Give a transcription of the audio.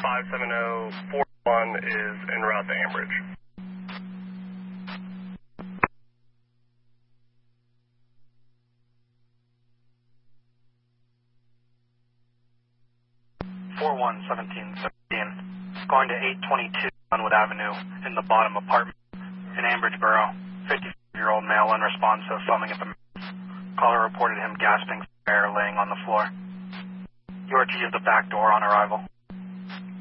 57041 is en route to Ambridge. Going to 822 Glenwood Avenue in the bottom apartment in Ambridge Borough. 50-year-old male unresponsive, foaming at the mouth. Caller reported him gasping for air, laying on the floor. URT is the back door on arrival.